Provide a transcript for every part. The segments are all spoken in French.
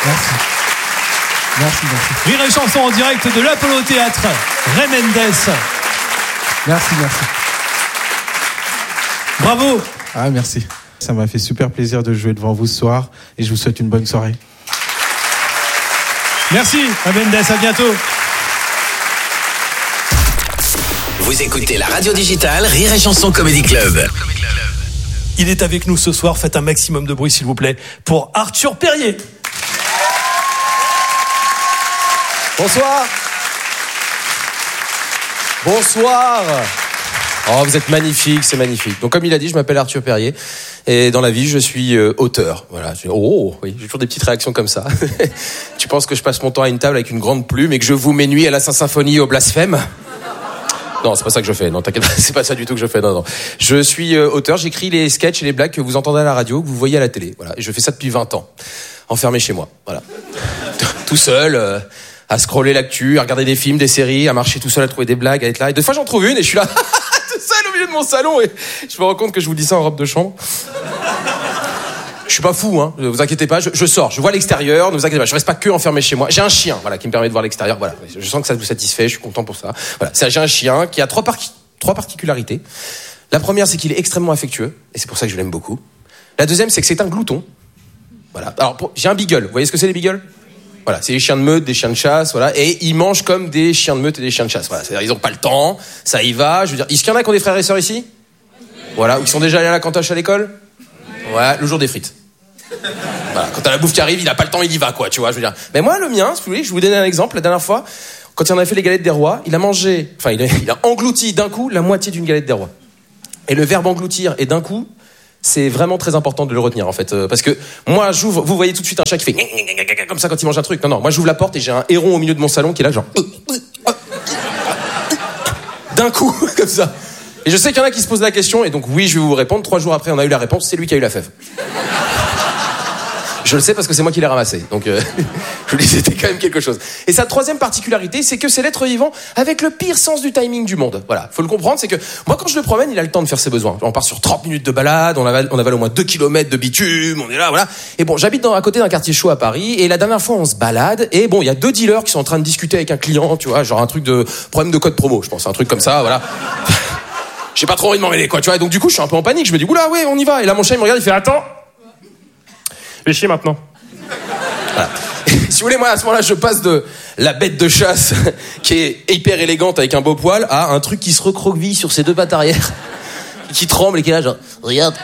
Merci. Rire et chanson en direct de l'Apollo Théâtre. Ray Mendes. Merci. Bravo. Ah, merci. Ça m'a fait super plaisir de jouer devant vous ce soir et je vous souhaite une bonne soirée. Merci, Ray Mendes, à bientôt. Vous écoutez la radio digitale Rire et Chanson Comedy Club. Il est avec nous ce soir, faites un maximum de bruit s'il vous plaît, pour Arthur Perrier. Bonsoir. Oh, vous êtes magnifique, c'est magnifique. Donc comme il a dit, je m'appelle Arthur Perrier et dans la vie, je suis auteur. Voilà. Oui, j'ai toujours des petites réactions comme ça. Tu penses que je passe mon temps à une table avec une grande plume et que je vous mes nuits à la Saint-Symphonie au blasphème ? Non, c'est pas ça que je fais. Non, t'inquiète pas, c'est pas ça du tout que je fais. Non. Je suis auteur, j'écris les sketchs et les blagues que vous entendez à la radio, que vous voyez à la télé. Voilà. Et je fais ça depuis 20 ans. Enfermé chez moi. Voilà. Tout seul, à scroller l'actu, à regarder des films, des séries, à marcher tout seul, à trouver des blagues, à être là. Et des fois, j'en trouve une et je suis là, tout seul au milieu de mon salon et je me rends compte que je vous dis ça en robe de chambre. Je suis pas fou, hein. Ne vous inquiétez pas, je sors, je vois l'extérieur, ne vous inquiétez pas, je reste pas que enfermé chez moi. J'ai un chien, voilà, qui me permet de voir l'extérieur, voilà. Je sens que ça vous satisfait, je suis content pour ça. Voilà. J'ai un chien qui a trois particularités. La première, c'est qu'il est extrêmement affectueux, et c'est pour ça que je l'aime beaucoup. La deuxième, c'est que c'est un glouton. Voilà. Alors, j'ai un beagle. Vous voyez ce que c'est les beagles? Voilà. C'est des chiens de meute, des chiens de chasse, voilà. Et ils mangent comme des chiens de meute et des chiens de chasse, voilà. C'est-à-dire, ils ont pas le temps, ça y va, je veux dire. Est-ce qu'il y en a qui ont des frères et sœurs ici? Voilà. Ou qui sont déjà allés à la cantoche à l'école? Ouais, le jour des frites. Voilà, quand t'as la bouffe qui arrive, il a pas le temps, il y va, quoi, tu vois, je veux dire. Mais moi, le mien, si vous voulez, je vais vous donner un exemple. La dernière fois, quand il en a fait les galettes des rois, il a englouti d'un coup la moitié d'une galette des rois. Et le verbe engloutir et d'un coup, c'est vraiment très important de le retenir, en fait. Parce que moi, j'ouvre, vous voyez tout de suite un chat qui fait comme ça quand il mange un truc. Non, moi, j'ouvre la porte et j'ai un héron au milieu de mon salon qui est là, genre. D'un coup, comme ça. Et je sais qu'il y en a qui se posent la question, et donc oui, je vais vous répondre. 3 jours après, on a eu la réponse, c'est lui qui a eu la fève. Je le sais parce que c'est moi qui l'ai ramassé. Donc, je vous dis, c'était quand même quelque chose. Et sa troisième particularité, c'est que c'est l'être vivant avec le pire sens du timing du monde. Voilà. Faut le comprendre, c'est que moi, quand je le promène, il a le temps de faire ses besoins. On part sur 30 minutes de balade, on avale au moins 2 km de bitume, on est là, voilà. Et bon, j'habite à côté d'un quartier chaud à Paris, et la dernière fois, on se balade, et bon, il y a 2 dealers qui sont en train de discuter avec un client, tu vois, genre un truc de problème de code promo, je pense, un truc comme ça, voilà. J'ai pas trop envie de m'en mêler, quoi, tu vois. Et donc, du coup, je suis un peu en panique, je me dis, oula, ouais, on y va. Et là, mon chat, il me regarde, il fait, attends. Je vais chier maintenant. Voilà. Si vous voulez, moi, à ce moment-là, je passe de la bête de chasse qui est hyper élégante avec un beau poil à un truc qui se recroqueville sur ses 2 pattes arrière, qui tremble et qui est là, genre, regarde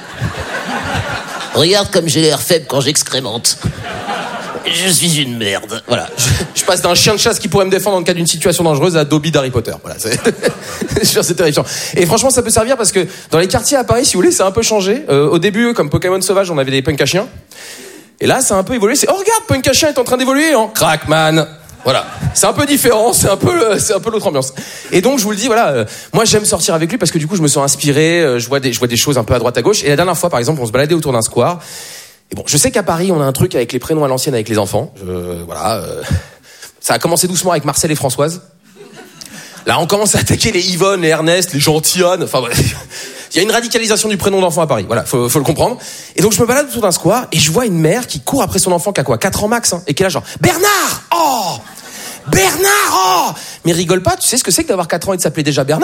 comme j'ai l'air faible quand j'excrémente. Je suis une merde. Voilà. Je passe d'un chien de chasse qui pourrait me défendre en cas d'une situation dangereuse à Dobby d'Harry Potter. Voilà. C'est terrifiant. Et franchement, ça peut servir parce que dans les quartiers à Paris, si vous voulez, ça a un peu changé. Au début, comme Pokémon sauvage, on avait des punks à chiens. Et là, ça a un peu évolué. C'est, oh, regarde, punk à chien est en train d'évoluer en Crackman. Voilà. C'est un peu différent. C'est un peu l'autre ambiance. Et donc, je vous le dis, voilà, moi, j'aime sortir avec lui parce que du coup, je me sens inspiré. Je vois des choses un peu à droite à gauche. Et la dernière fois, par exemple, on se baladait autour d'un square. Et bon, je sais qu'à Paris, on a un truc avec les prénoms à l'ancienne avec les enfants. Ça a commencé doucement avec Marcel et Françoise. Là, on commence à attaquer les Yvonne, les Ernest, les Gentillonne. Enfin, voilà. Il y a une radicalisation du prénom d'enfant à Paris. Voilà, faut le comprendre. Et donc, je me balade autour d'un square et je vois une mère qui court après son enfant qui a quoi, 4 ans max, hein, et qui est là genre, Bernard! Oh! Bernard! Oh! Mais rigole pas, tu sais ce que c'est que d'avoir 4 ans et de s'appeler déjà Bernard?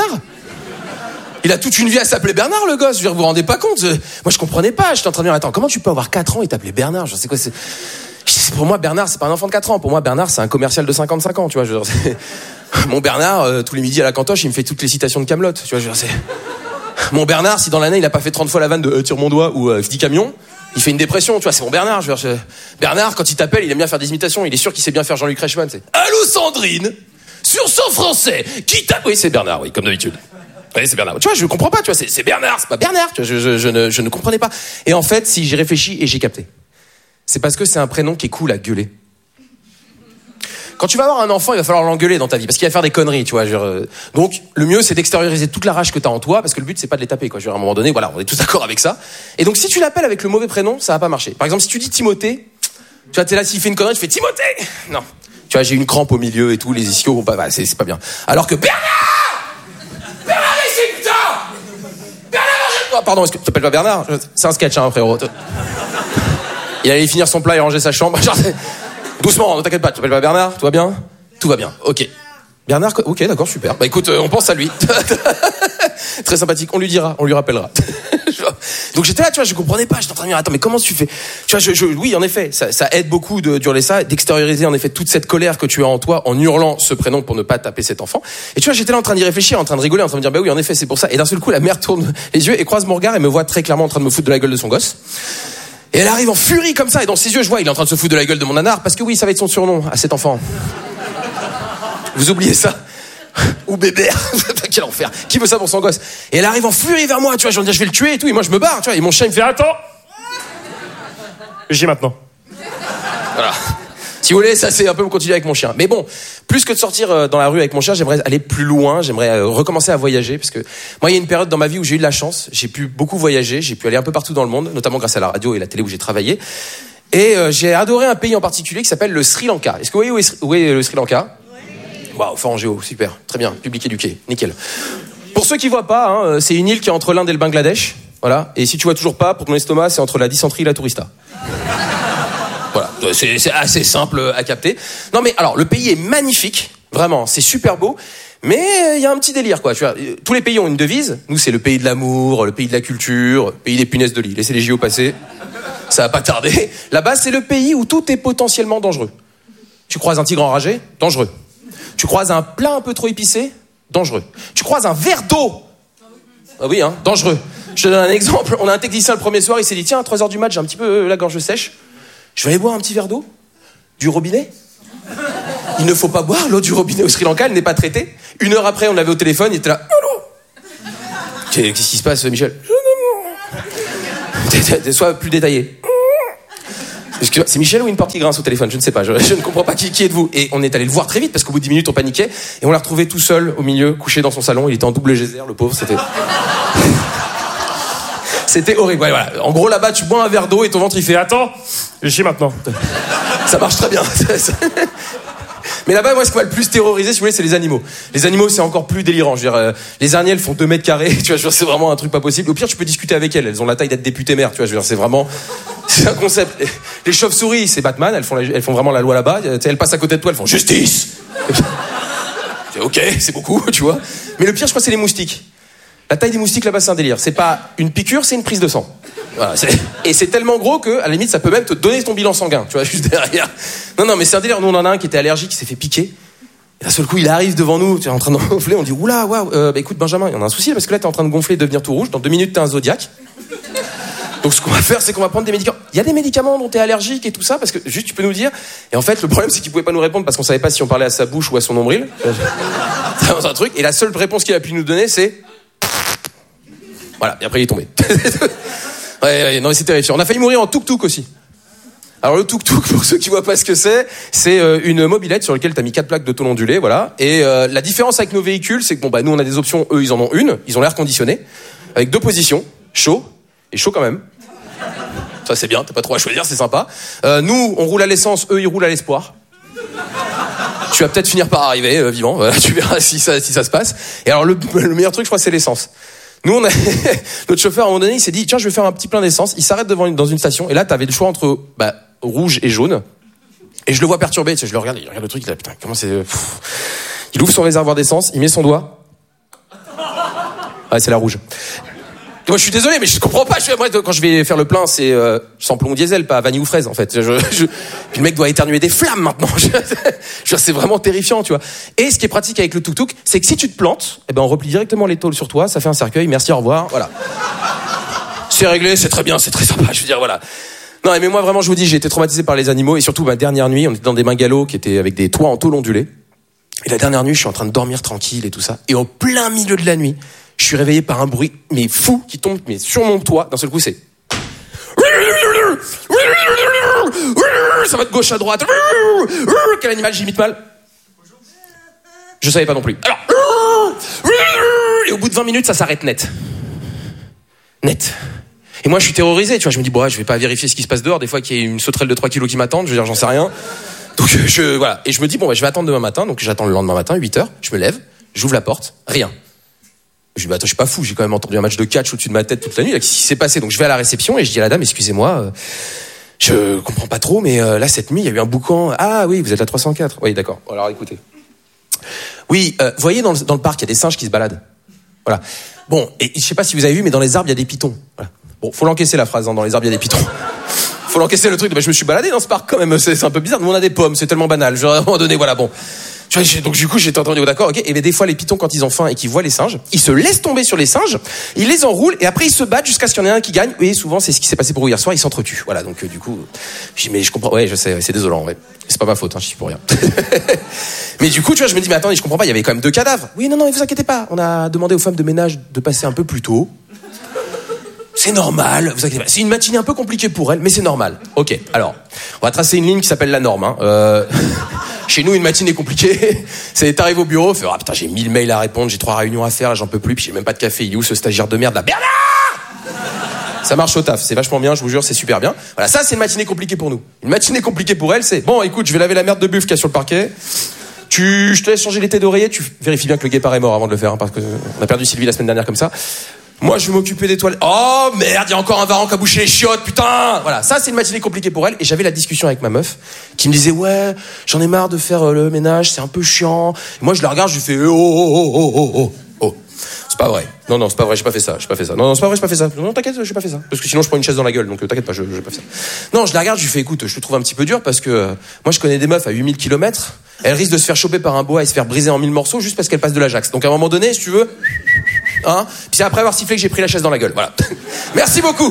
Il a toute une vie à s'appeler Bernard, le gosse. Je veux dire, vous vous rendez pas compte? Moi, je comprenais pas. J'étais en train de dire, attends, comment tu peux avoir 4 ans et t'appeler Bernard? Je sais quoi, c'est... Pour moi, Bernard, c'est pas un enfant de 4 ans. Pour moi, Bernard, c'est un commercial de 55 ans, tu vois. Je veux dire, mon Bernard, tous les midis à la cantoche, il me fait toutes les citations de Kaamelott, tu vois. Je veux dire, mon Bernard, si dans l'année, il a pas fait 30 fois la vanne de tire mon doigt ou je dis camion, il fait une dépression, tu vois. C'est mon Bernard. Je veux dire, Bernard, quand il t'appelle, il aime bien faire des imitations. Il est sûr qu'il sait bien faire Jean-Luc Reichmann. C'est allô Sandrine, sur son français, qui t'a... Oui, c'est Bernard, oui, comme d'habitude. Oui, c'est Bernard. Tu vois, je comprends pas, tu vois, c'est Bernard, c'est pas Bernard. Tu vois, je ne comprenais pas. Et en fait, si j'ai réfléchi et j'ai capté, c'est parce que c'est un prénom qui est cool à gueuler. Quand tu vas avoir un enfant, il va falloir l'engueuler dans ta vie, parce qu'il va faire des conneries, tu vois. Donc, le mieux, c'est d'extérioriser toute la rage que t'as en toi, parce que le but, c'est pas de les taper, quoi. À un moment donné, voilà, on est tous d'accord avec ça. Et donc, si tu l'appelles avec le mauvais prénom, ça va pas marcher. Par exemple, si tu dis Timothée, tu vois, t'es là, s'il fait une connerie, tu fais Timothée! Non. Tu vois, j'ai une crampe au milieu et tout, les ischios vont pas, bah, c'est pas bien. Alors que Bernard ici, putain! Bernard, mange-toi! Pardon, est-ce que tu t'appelles pas Bernard? C'est un sketch, hein, frérot. Il allait finir son plat et ranger sa chambre. Genre, Doucement, ne t'inquiète pas, tu t'appelles pas Bernard, tout va bien? Tout va bien, ok. Bernard, ok, d'accord, super. Bah écoute, on pense à lui. Très sympathique, on lui dira, on lui rappellera. Donc j'étais là, tu vois, je comprenais pas, j'étais en train de me dire, attends, mais comment tu fais? Tu vois, oui, en effet, ça aide beaucoup d'hurler ça, d'extérioriser en effet toute cette colère que tu as en toi en hurlant ce prénom pour ne pas taper cet enfant. Et tu vois, j'étais là en train d'y réfléchir, en train de rigoler, en train de me dire, bah oui, en effet, c'est pour ça. Et d'un seul coup, la mère tourne les yeux et croise mon regard et me voit très clairement en train de me foutre de la gueule de son gosse. Et elle arrive en furie comme ça, et dans ses yeux, je vois, il est en train de se foutre de la gueule de mon nanar, parce que oui, ça va être son surnom à cet enfant. Vous oubliez ça? Ou bébert, quel enfer. Qui veut ça pour son gosse? Et elle arrive en furie vers moi, tu vois, je vais dire je vais le tuer et tout, et moi je me barre, tu vois, et mon chien il me fait attends. J'ai maintenant. Voilà. Si vous voulez, ça c'est un peu continuer avec mon chien. Mais bon, plus que de sortir dans la rue avec mon chien, j'aimerais aller plus loin, j'aimerais recommencer à voyager, parce que moi il y a une période dans ma vie où j'ai eu de la chance, j'ai pu beaucoup voyager, j'ai pu aller un peu partout dans le monde, notamment grâce à la radio et la télé où j'ai travaillé. Et j'ai adoré un pays en particulier qui s'appelle le Sri Lanka. Est-ce que vous voyez où est le Sri Lanka? Waouh, fort en géo, super, très bien, public éduqué, nickel. Pour ceux qui voient pas, hein, c'est une île qui est entre l'Inde et le Bangladesh, voilà. Et si tu vois toujours pas, pour ton estomac, c'est entre la dysenterie et la tourista. Voilà, c'est assez simple à capter. Non mais alors, le pays est magnifique, vraiment, c'est super beau. Mais il y a un petit délire, quoi. Tu vois, tous les pays ont une devise. Nous, c'est le pays de l'amour, le pays de la culture, le pays des punaises de lit. Laissez les JO passer, ça va pas tarder. Là-bas, c'est le pays où tout est potentiellement dangereux. Tu croises un tigre enragé, dangereux. Tu croises un plat un peu trop épicé, dangereux. Tu croises un verre d'eau, ah oui, hein, dangereux. Je te donne un exemple. On a un technicien le premier soir, il s'est dit tiens, à 3h du mat, j'ai un petit peu la gorge sèche. Je vais aller boire un petit verre d'eau du robinet. Il ne faut pas boire l'eau du robinet au Sri Lanka, elle n'est pas traitée. 1 heure après, on l'avait au téléphone, il était là. Qu'est-ce qui se passe, Michel? Sois plus détaillé. C'est Michel ou une porte qui grince au téléphone? Je ne sais pas, je ne comprends pas qui êtes-vous. Et on est allé le voir très vite parce qu'au bout de 10 minutes on paniquait et on l'a retrouvé tout seul au milieu, couché dans son salon. Il était en double geyser, le pauvre, c'était horrible. Ouais, voilà. En gros là-bas tu bois un verre d'eau et ton ventre il fait attends, je chie maintenant. Ça marche très bien. Mais là-bas, moi, ce qui m'a le plus terrorisé, si vous voulez, c'est les animaux. Les animaux, c'est encore plus délirant. Je veux dire, les araignées, elles font 2 mètres carrés. Tu vois, je veux dire, c'est vraiment un truc pas possible. Au pire, tu peux discuter avec elles. Elles ont la taille d'être députées maires. Tu vois, je veux dire, c'est vraiment, c'est un concept. Les chauves-souris, c'est Batman. Elles font vraiment la loi là-bas. Tu sais, elles passent à côté de toi, elles font justice. C'est ok, c'est beaucoup, tu vois. Mais le pire, je crois, c'est les moustiques. La taille des moustiques là-bas, c'est un délire. C'est pas une piqûre, c'est une prise de sang. Voilà, et c'est tellement gros que, à la limite, ça peut même te donner ton bilan sanguin, tu vois, juste derrière. Non, mais c'est un délire. Nous, on en a un qui était allergique, qui s'est fait piquer. Et d'un seul coup, il arrive devant nous, tu es en train de gonfler. On dit, oula, waouh, bah écoute, Benjamin, il y en a un souci, parce que là, t'es en train de gonfler et de devenir tout rouge. Dans 2 minutes, t'es un zodiaque. Donc, ce qu'on va faire, c'est qu'on va prendre des médicaments. Il y a des médicaments dont t'es allergique et tout ça, parce que juste, tu peux nous dire. Et en fait, le problème, c'est qu'il pouvait pas nous répondre parce qu'on savait pas si on parlait à sa bouche ou à son nombril. C'est un truc. Et la seule réponse qu'il a pu nous donner, c'est. Voilà, et après, il est tombé. Ouais, non, mais c'est terrifiant. On a failli mourir en tuk-tuk aussi. Alors le tuk-tuk, pour ceux qui voient pas ce que c'est une mobilette sur laquelle t'as mis 4 plaques de tôle ondulée, voilà. Et la différence avec nos véhicules, c'est que bon bah nous on a des options, eux ils en ont une, ils ont l'air conditionné, avec 2 positions, chaud et chaud quand même. Ça c'est bien, t'as pas trop à choisir, c'est sympa. Nous on roule à l'essence, eux ils roulent à l'espoir. Tu vas peut-être finir par arriver vivant, voilà, tu verras si ça se passe. Et alors le meilleur truc je crois c'est l'essence. Nous, notre chauffeur, à un moment donné, il s'est dit, tiens, je vais faire un petit plein d'essence. Il s'arrête dans une station, et là, t'avais le choix entre, rouge et jaune. Et je le vois perturbé, tu sais, je le regarde, il regarde le truc, il a, putain, comment c'est, il ouvre son réservoir d'essence, il met son doigt. Ouais, c'est la rouge. Et moi, je suis désolé, mais je comprends pas. Moi, quand je vais faire le plein, c'est samplon diesel, pas vanille ou fraise, en fait. Puis le mec doit éternuer des flammes maintenant. C'est vraiment terrifiant, tu vois. Et ce qui est pratique avec le tuk-tuk, c'est que si tu te plantes, eh ben on replie directement les tôles sur toi, ça fait un cercueil. Merci, au revoir, voilà. C'est réglé, c'est très bien, c'est très sympa. Je veux dire, voilà. Non, mais moi vraiment, je vous dis, j'ai été traumatisé par les animaux et surtout ma dernière nuit, on était dans des bungalows qui étaient avec des toits en tôle ondulée. Et la dernière nuit, je suis en train de dormir tranquille et tout ça. Et au plein milieu de la nuit, je suis réveillé par un bruit, mais fou, qui tombe, mais sur mon toit. D'un seul coup, c'est... Ça va de gauche à droite. Quel animal, j'imite mal? Je savais pas non plus. Alors... Et au bout de 20 minutes, ça s'arrête net. Net. Et moi, je suis terrorisé, tu vois. Je me dis, bon, je vais pas vérifier ce qui se passe dehors. Des fois, qu'il y a une sauterelle de 3 kilos qui m'attend. Je veux dire, j'en sais rien. Donc, voilà. Et je me dis, bon, je vais attendre demain matin. Donc, j'attends le lendemain matin, 8h. Je me lève, j'ouvre la porte. Rien. Je dis, bah, attends, je suis pas fou, j'ai quand même entendu un match de catch au-dessus de ma tête toute la nuit, là, qu'est-ce qui s'est passé? Donc je vais à la réception et je dis à la dame, excusez-moi, Je comprends pas trop, mais là, cette nuit, il y a eu un boucan. Ah oui, vous êtes à 304. Oui, d'accord. Alors, écoutez. Oui, vous voyez, dans le parc, il y a des singes qui se baladent. Voilà. Bon, et je sais pas si vous avez vu, mais dans les arbres, il y a des pitons. Voilà. Bon, faut l'encaisser, la phrase, hein, dans les arbres, il y a des pitons. Faut l'encaisser, le truc. Je me suis baladé dans ce parc, quand même. C'est un peu bizarre. Nous, on a des pommes, c'est tellement banal. Genre, à un moment donné, voilà, bon. Donc du coup j'étais entendu d'accord, ok. Et bien des fois les pitons quand ils ont faim et qu'ils voient les singes, ils se laissent tomber sur les singes, ils les enroulent et après ils se battent jusqu'à ce qu'il y en ait un qui gagne. Et souvent c'est ce qui s'est passé pour hier soir, ils s'entretuent. Voilà, donc du coup, j'ai dit mais je comprends, ouais je sais, ouais, c'est désolant, ouais. C'est pas ma faute, hein, je suis pour rien. Mais du coup tu vois je me dis mais attendez, je comprends pas, il y avait quand même 2 cadavres. Oui non, vous inquiétez pas, on a demandé aux femmes de ménage de passer un peu plus tôt. C'est normal, vous inquiétez pas. C'est une matinée un peu compliquée pour elles, mais c'est normal. Ok, alors on va tracer une ligne qui s'appelle la norme. Hein. Chez nous, une matinée compliquée. C'est t'arrives au bureau, fait putain, j'ai 1000 mails à répondre, j'ai 3 réunions à faire, j'en peux plus, puis j'ai même pas de café. Il est où ce stagiaire de merde là? Bernard! Ça marche au taf, c'est vachement bien, je vous jure, c'est super bien. Voilà, ça c'est une matinée compliquée pour nous. Une matinée compliquée pour elle, c'est bon, écoute, je vais laver la merde de buff qu'il y a sur le parquet. Je te laisse changer les têtes d'oreiller, tu vérifies bien que le guépard est mort avant de le faire, hein, parce que on a perdu Sylvie la semaine dernière comme ça. Moi, je vais m'occuper des toilettes. Oh, merde, il y a encore un varan qui a bouché les chiottes, putain! Voilà. Ça, c'est une matinée compliquée pour elle. Et j'avais la discussion avec ma meuf, qui me disait, ouais, j'en ai marre de faire le ménage, c'est un peu chiant. Et moi, je la regarde, je lui fais, oh. C'est pas vrai. Non, c'est pas vrai, j'ai pas fait ça. Non, c'est pas vrai, j'ai pas fait ça. Non, t'inquiète, j'ai pas fait ça. Parce que sinon, je prends une chaise dans la gueule, donc t'inquiète pas, j'ai pas fait ça. Non, je la regarde, je lui fais, écoute, je te trouve un petit peu dur parce que, moi, je connais des meufs à 8000 km. Elles risquent de se faire choper par un boa et se faire briser en 1000 morceaux juste parce qu'elles passent de l'Ajax. Donc, à un moment donné, si tu veux, hein, puis c'est après avoir sifflé que j'ai pris la chaise dans la gueule. Voilà. Merci beaucoup.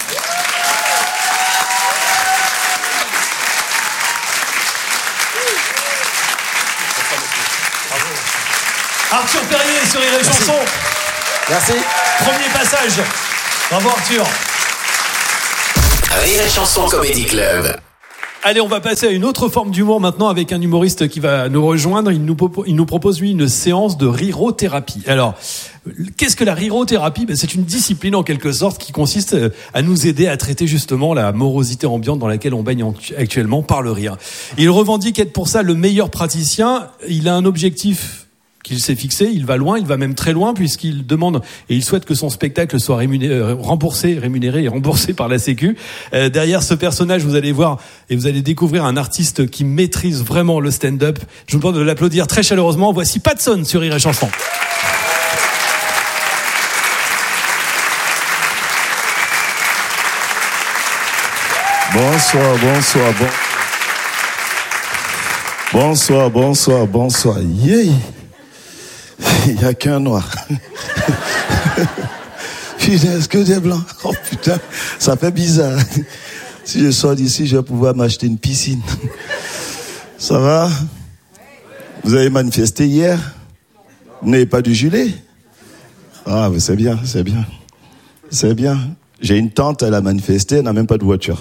Arthur Perrier sur Rire et Chanson. Merci. Premier passage. Bravo Arthur. Rire et Chanson Comedy Club. Allez, on va passer à une autre forme d'humour maintenant avec un humoriste qui va nous rejoindre. Il nous propose, lui, une séance de rirothérapie. Alors, qu'est-ce que la rirothérapie? C'est une discipline, en quelque sorte, qui consiste à nous aider à traiter justement la morosité ambiante dans laquelle on baigne actuellement par le rire. Il revendique être pour ça le meilleur praticien. Il a un objectif qu'il s'est fixé, il va loin, il va même très loin, puisqu'il demande et il souhaite que son spectacle soit rémunéré et remboursé par la Sécu. Derrière ce personnage, vous allez voir et vous allez découvrir un artiste qui maîtrise vraiment le stand-up. Je vous demande de l'applaudir très chaleureusement. Voici Patson sur Rire et Chanson. Bonsoir. Yeah. Il n'y a qu'un noir. Putain, est-ce que des blancs? Oh putain, ça fait bizarre. Si je sors d'ici, je vais pouvoir m'acheter une piscine. Ça va? Vous avez manifesté hier? Vous n'avez pas du gilet? Ah, mais c'est bien. J'ai une tante, elle a manifesté, elle n'a même pas de voiture.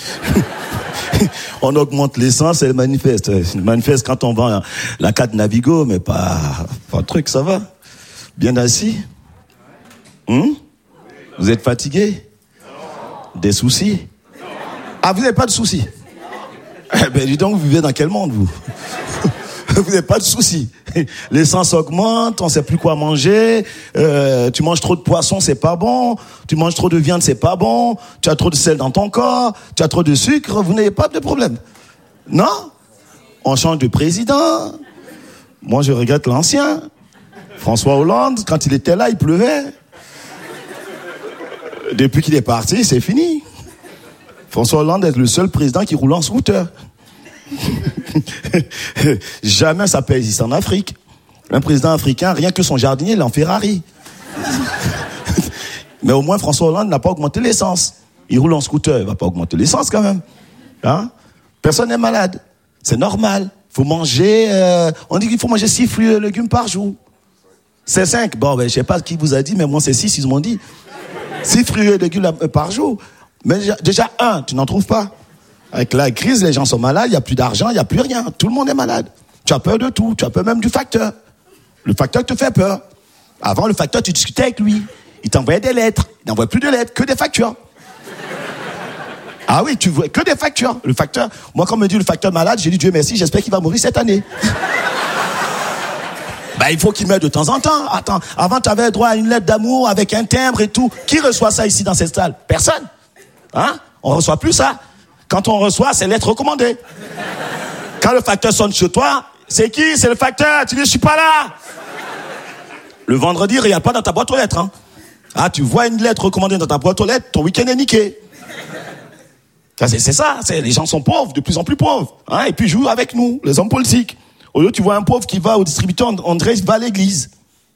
On augmente l'essence, elle manifeste. Elle manifeste quand on vend la carte Navigo, mais pas le truc, ça va? Bien assis? Vous êtes fatigué? Des soucis? Ah, vous n'avez pas de soucis? Eh ben, dis donc, vous vivez dans quel monde, vous? Vous n'avez pas de soucis. L'essence augmente, on ne sait plus quoi manger, tu manges trop de poisson, c'est pas bon, tu manges trop de viande, c'est pas bon, tu as trop de sel dans ton corps, tu as trop de sucre, vous n'avez pas de problème. Non? On change de président. Moi, je regrette l'ancien. François Hollande, quand il était là, il pleuvait. Depuis qu'il est parti, c'est fini. François Hollande est le seul président qui roule en scooter. Jamais ça peut exister en Afrique. Un président africain, rien que son jardinier, il est en Ferrari. Mais au moins François Hollande n'a pas augmenté l'essence. Il roule en scooter, il va pas augmenter l'essence quand même. Hein? Personne n'est malade. C'est normal. Faut manger, on dit qu'il faut manger 6 fruits et légumes par jour. C'est 5. Bon, je sais pas qui vous a dit, mais moi c'est 6, ils m'ont dit. 6 fruits et légumes par jour. Mais déjà, tu n'en trouves pas. Avec la crise, les gens sont malades, il n'y a plus d'argent, il n'y a plus rien. Tout le monde est malade. Tu as peur de tout. Tu as peur même du facteur. Le facteur te fait peur. Avant, le facteur, tu discutais avec lui. Il t'envoyait des lettres. Il n'envoie plus de lettres, que des factures. Ah oui, tu vois, que des factures. Le facteur, moi, quand on me dit le facteur malade, j'ai dit Dieu merci, j'espère qu'il va mourir cette année. Il faut qu'il meure de temps en temps. Attends, avant, tu avais droit à une lettre d'amour avec un timbre et tout. Qui reçoit ça ici dans cette salle? Personne. Hein? On reçoit plus ça. Quand on reçoit, c'est lettre recommandée. Quand le facteur sonne chez toi, c'est qui? C'est le facteur. Tu dis, je suis pas là. Le vendredi, regarde pas dans ta boîte aux lettres. Hein. Ah, tu vois une lettre recommandée dans ta boîte aux lettres, ton week-end est niqué. C'est ça. Les gens sont pauvres, de plus en plus pauvres. Hein, et puis ils jouent avec nous, les hommes politiques. Au lieu, tu vois un pauvre qui va au distributeur, on dirait qu'il va à l'église.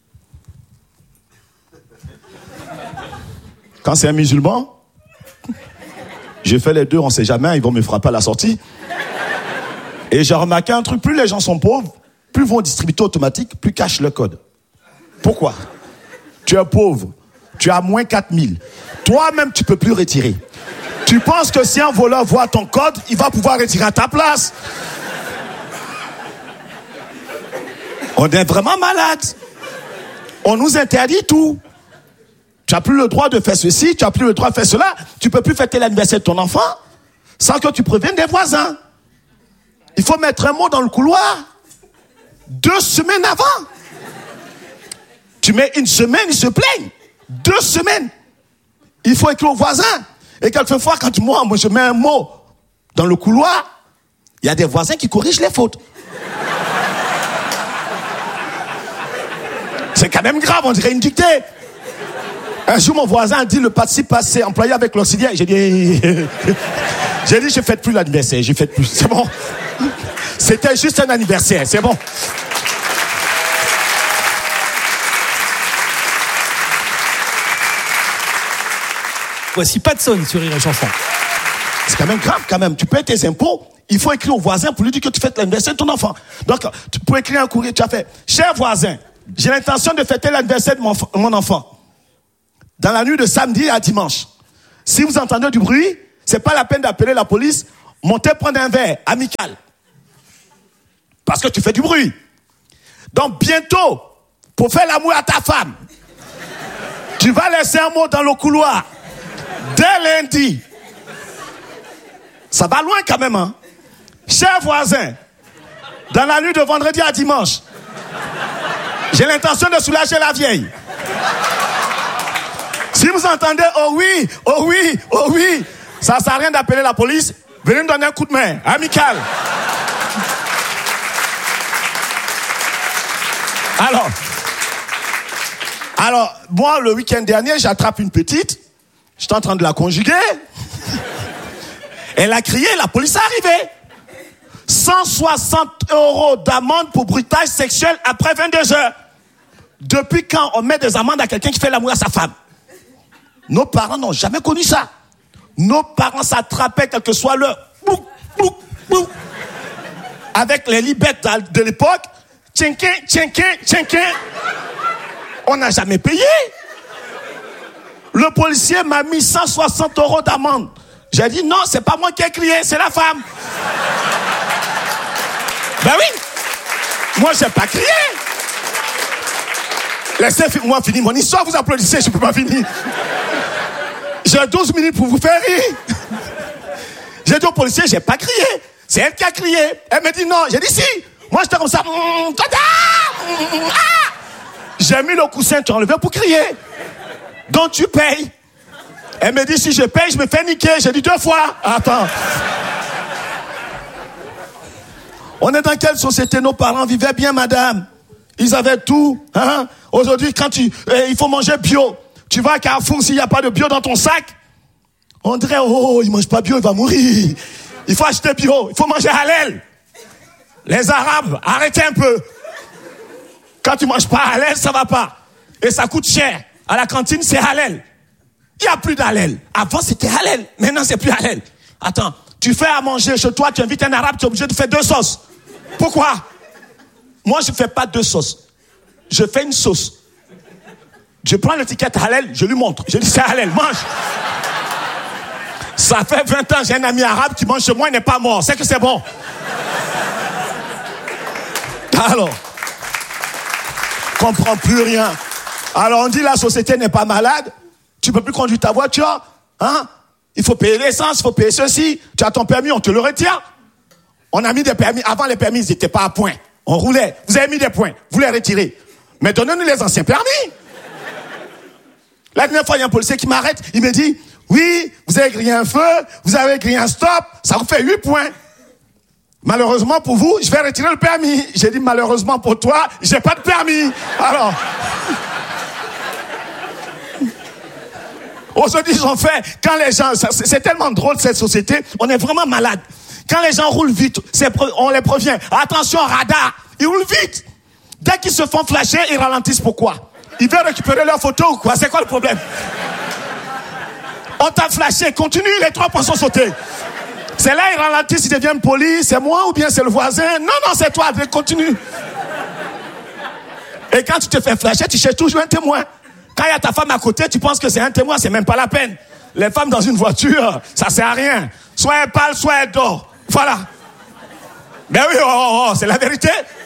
Quand c'est un musulman, j'ai fait les deux, on sait jamais, ils vont me frapper à la sortie. Et j'ai remarqué un truc, plus les gens sont pauvres, plus ils vont au distributeur automatique, plus cachent le code. Pourquoi? Tu es pauvre, tu as moins 4000. Toi-même, tu peux plus retirer. Tu penses que si un voleur voit ton code, il va pouvoir retirer à ta place? On est vraiment malade. On nous interdit tout. Tu n'as plus le droit de faire ceci, tu n'as plus le droit de faire cela. Tu ne peux plus fêter l'anniversaire de ton enfant sans que tu préviennes des voisins. Il faut mettre un mot dans le couloir 2 semaines avant. Tu mets 1 semaine, ils se plaignent. 2 semaines. Il faut écrire aux voisins. Et quelquefois, quand moi je mets un mot dans le couloir, il y a des voisins qui corrigent les fautes. C'est quand même grave, on dirait une dictée. Un jour, mon voisin a dit le participe passé employé avec l'auxiliaire. J'ai dit, je ne fête plus l'anniversaire, je ne fête plus. C'est bon. C'était juste un anniversaire, c'est bon. Voici Patson sur Rire et Chanson. C'est quand même grave, quand même. Tu payes tes impôts, il faut écrire au voisin pour lui dire que tu fêtes l'anniversaire de ton enfant. Donc, tu peux écrire un courrier, tu as fait « Cher voisin, j'ai l'intention de fêter l'anniversaire de mon enfant. Dans la nuit de samedi à dimanche. Si vous entendez du bruit, c'est pas la peine d'appeler la police. Montez prendre un verre, amical. Parce que tu fais du bruit. Donc bientôt, pour faire l'amour à ta femme, tu vas laisser un mot dans le couloir. Dès lundi. Ça va loin quand même, hein. Cher voisin, dans la nuit de vendredi à dimanche, j'ai l'intention de soulager la vieille. Si vous entendez « Oh oui, oh oui, oh oui », ça ne sert à rien d'appeler la police. Venez me donner un coup de main, amical. Alors, moi, le week-end dernier, j'attrape une petite. J'étais en train de la conjuguer. Elle a crié, la police est arrivée. 160 € d'amende pour bruitage sexuel après 22 heures. Depuis quand on met des amendes à quelqu'un qui fait l'amour à sa femme? Nos parents n'ont jamais connu ça. Nos parents s'attrapaient, quel que soit l'heure. Avec les libettes de l'époque. Tchinkin, tchinkin, tchinkin. On n'a jamais payé. Le policier m'a mis 160 € d'amende. J'ai dit non, c'est pas moi qui ai crié, c'est la femme. Ben oui. Moi, j'ai pas crié. Laissez-moi finir mon histoire, vous applaudissez, je peux pas finir. J'ai 12 minutes pour vous faire rire. J'ai dit au policier, j'ai pas crié. C'est elle qui a crié. Elle me dit non. J'ai dit si. Moi, j'étais comme ça. J'ai mis le coussin, tu as enlevé pour crier. Donc, tu payes. Elle me dit, si je paye, je me fais niquer. J'ai dit 2 fois. Attends. On est dans quelle société? Nos parents vivaient bien, madame. Ils avaient tout. Hein? Aujourd'hui, quand il faut manger bio. Tu vas à Carrefour, s'il n'y a pas de bio dans ton sac, on dirait, oh, il ne mange pas bio, il va mourir. Il faut acheter bio, il faut manger halal. Les Arabes, arrêtez un peu. Quand tu ne manges pas halal, ça ne va pas. Et ça coûte cher. À la cantine, c'est halal. Il n'y a plus d'halal. Avant, c'était halal. Maintenant, c'est plus halal. Attends, tu fais à manger chez toi, tu invites un Arabe, tu es obligé de faire 2 sauces. Pourquoi? Moi, je ne fais pas 2 sauces. Je fais une sauce. Je prends l'étiquette halal, je lui montre. Je dis, c'est halal, mange. Ça fait 20 ans, j'ai un ami arabe qui mange chez moi, il n'est pas mort. C'est que c'est bon. Alors, comprends plus rien. Alors, on dit la société n'est pas malade. Tu peux plus conduire ta voiture. Hein? Il faut payer l'essence, il faut payer ceci. Tu as ton permis, on te le retire. On a mis des permis. Avant, les permis, ils n'étaient pas à point. On roulait. Vous avez mis des points. Vous les retirez. Mais donnez-nous les anciens permis. La dernière fois, il y a un policier qui m'arrête. Il me dit, Oui, vous avez grillé un feu, vous avez grillé un stop, ça vous fait 8 points. Malheureusement pour vous, je vais retirer le permis. J'ai dit malheureusement pour toi, j'ai pas de permis. Alors, aujourd'hui, ils ont fait, quand les gens, c'est tellement drôle cette société, on est vraiment malade. Quand les gens roulent vite, on les prévient. Attention, radar, ils roulent vite. Dès qu'ils se font flasher, ils ralentissent. Pourquoi? Ils veulent récupérer leur photo ou quoi? C'est quoi le problème? On t'a flashé, continue, les 3 points sont sautés. C'est là, ils ralentissent, ils deviennent polis. C'est moi ou bien c'est le voisin? Non, c'est toi, continue. Et quand tu te fais flasher, tu cherches toujours un témoin. Quand il y a ta femme à côté, tu penses que c'est un témoin, c'est même pas la peine. Les femmes dans une voiture, ça sert à rien. Soit elles parlent, soit elles dorment. Voilà. Ben oui, c'est la vérité.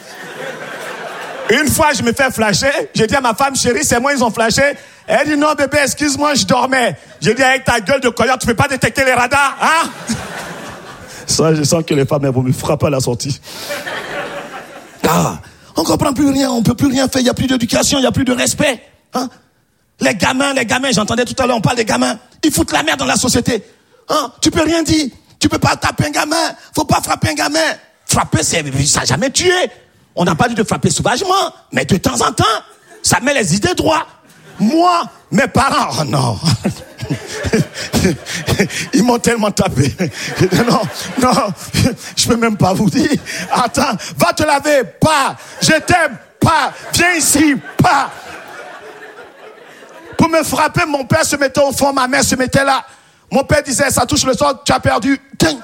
Une fois, je me fais flasher. J'ai dit à ma femme, chérie, c'est moi, ils ont flashé. Elle dit, non, bébé, excuse-moi, je dormais. J'ai dit, avec ta gueule de coyote, tu peux pas détecter les radars, hein? Ça, je sens que les femmes, elles vont me frapper à la sortie. Ah, on comprend plus rien, on peut plus rien faire. Il y a plus d'éducation, il y a plus de respect. Hein? Les gamins, j'entendais tout à l'heure, on parle des gamins. Ils foutent la merde dans la société. Hein? Tu peux rien dire. Tu peux pas taper un gamin. Faut pas frapper un gamin. Frapper, ça n'a jamais tué. On n'a pas dit de frapper sauvagement, mais de temps en temps, ça met les idées droits. Moi, mes parents, oh non. Ils m'ont tellement tapé. Non, je peux même pas vous dire. Attends, va te laver, pas. Je t'aime, pas. Viens ici, pas. Pour me frapper, mon père se mettait au fond, ma mère se mettait là. Mon père disait, ça touche le sol, tu as perdu.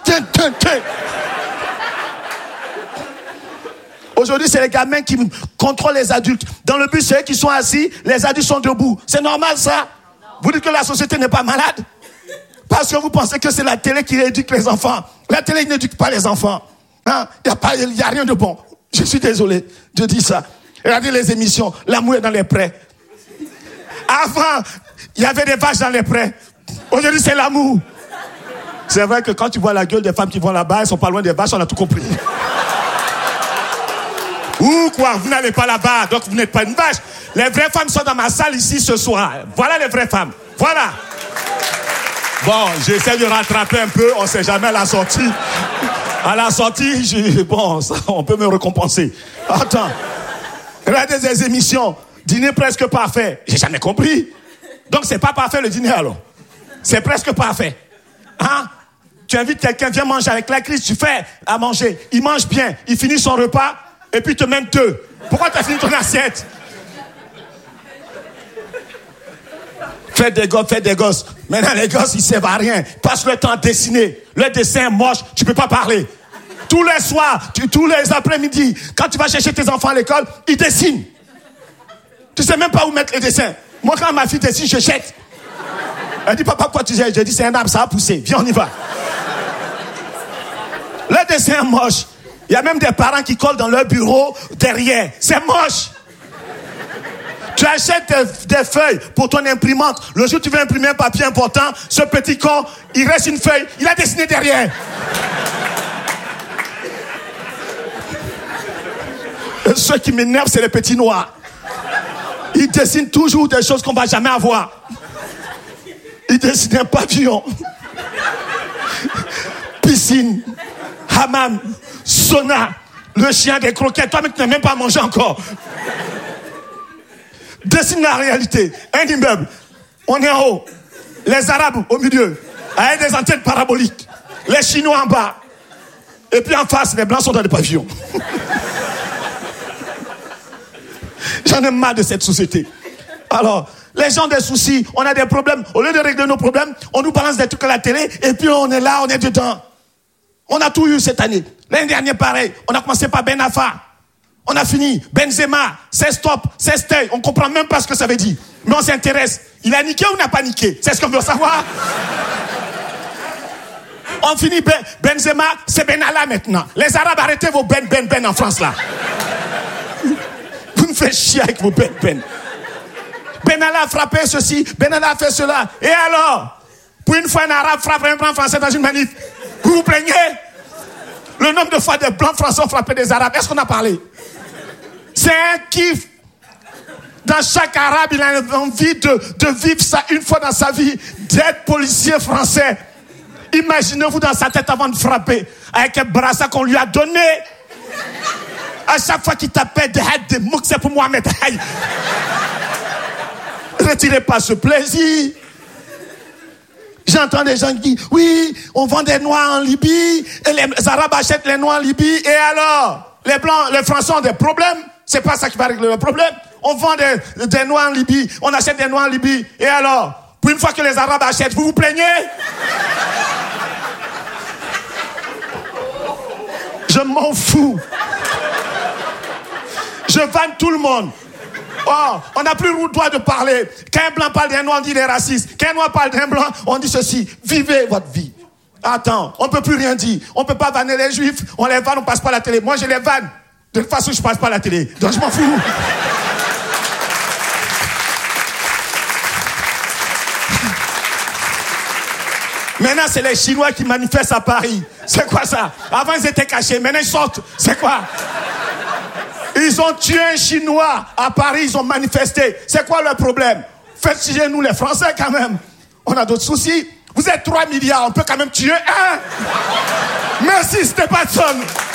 Aujourd'hui, c'est les gamins qui contrôlent les adultes. Dans le bus, c'est eux qui sont assis, les adultes sont debout. C'est normal, ça? Vous dites que la société n'est pas malade? Parce que vous pensez que c'est la télé qui éduque les enfants. La télé n'éduque pas les enfants. Hein? Il n'y a rien de bon. Je suis désolé de dire ça. Regardez les émissions, l'amour est dans les prés. Avant, il y avait des vaches dans les prés. Aujourd'hui, c'est l'amour. C'est vrai que quand tu vois la gueule des femmes qui vont là-bas, elles sont pas loin des vaches, on a tout compris. Ou quoi, vous n'allez pas là-bas, donc vous n'êtes pas une vache. Les vraies femmes sont dans ma salle ici ce soir. Voilà les vraies femmes. Voilà. Bon, j'essaie de rattraper un peu, on ne sait jamais à la sortie. À la sortie, on peut me récompenser. Attends. Regardez des émissions. Dîner presque parfait. J'ai jamais compris. Donc c'est pas parfait le dîner alors. C'est presque parfait. Hein? Tu invites quelqu'un, viens manger avec la crise, tu fais à manger. Il mange bien, il finit son repas. Et puis te mène 2. Pourquoi tu as fini ton assiette? Faites des gosses. Maintenant, les gosses, ils servent à rien. Passe le temps à dessiner. Le dessin est moche, tu peux pas parler. Tous les soirs, tous les après-midi, quand tu vas chercher tes enfants à l'école, ils dessinent. Tu sais même pas où mettre les dessins. Moi, quand ma fille dessine, je jette. Elle dit, papa, quoi tu jettes? Je dis, c'est un arbre, ça va pousser. Viens, on y va. Le dessin est moche. Il y a même des parents qui collent dans leur bureau derrière. C'est moche. Tu achètes des feuilles pour ton imprimante. Le jour où tu veux imprimer un papier important, ce petit con, il reste une feuille. Il a dessiné derrière. Et ceux qui m'énervent, c'est les petits noirs. Ils dessinent toujours des choses qu'on ne va jamais avoir. Ils dessinent un pavillon. Piscine. Hammam. Sauna, le chien des croquettes, toi mais tu n'as même pas mangé encore. Dessine la réalité, un immeuble, on est en haut, les Arabes au milieu, avec des antennes paraboliques, les Chinois en bas, et puis en face, les Blancs sont dans des pavillons. J'en ai marre de cette société. Alors, les gens ont des soucis, on a des problèmes, au lieu de régler nos problèmes, on nous balance des trucs à la télé, et puis on est là, on est dedans. On a tout eu cette année. L'année dernière, pareil. On a commencé par Ben Arfa. On a fini. Benzema. C'est stop. C'est stay. On comprend même pas ce que ça veut dire. Mais on s'intéresse. Il a niqué ou n'a pas niqué? C'est ce qu'on veut savoir. On finit Benzema. C'est Benalla maintenant. Les Arabes, arrêtez vos Ben en France là. Vous me faites chier avec vos Ben. Benalla a frappé ceci. Benalla a fait cela. Et alors? Pour une fois, un Arabe frappe un Blanc français dans une manif. Vous vous plaignez? Le nombre de fois des Blancs français ont frappé des Arabes, est-ce qu'on a parlé? C'est un kiff. Dans chaque arabe, il a envie de vivre ça une fois dans sa vie, d'être policier français. Imaginez-vous dans sa tête avant de frapper, avec un brassard qu'on lui a donné. À chaque fois qu'il t'appelle des mots, c'est pour Mohamed. Retirez pas ce plaisir. J'entends des gens qui disent, oui, on vend des noix en Libye, et les Arabes achètent les noix en Libye, et alors, les Blancs, les Français ont des problèmes. C'est pas ça qui va régler le problème. On vend des noix en Libye, on achète des noix en Libye, et alors, pour une fois que les Arabes achètent, vous vous plaignez? Je m'en fous. Je vanne tout le monde. Oh, on n'a plus le droit de parler. Quand un blanc parle d'un noir, on dit des racistes. Quand un noir parle d'un blanc, on dit ceci. Vivez votre vie. Attends, on ne peut plus rien dire. On ne peut pas vanner les juifs. On les vanne, on passe pas à la télé. Moi, je les vanne. De toute façon, je passe pas à la télé. Donc, je m'en fous. Maintenant, c'est les Chinois qui manifestent à Paris. C'est quoi ça? Avant, ils étaient cachés. Maintenant, ils sortent. C'est quoi? Ils ont tué un Chinois à Paris. Ils ont manifesté. C'est quoi le problème? Faites chier nous, les Français, quand même. On a d'autres soucis. Vous êtes 3 milliards. On peut quand même tuer un. Merci, Stephenson.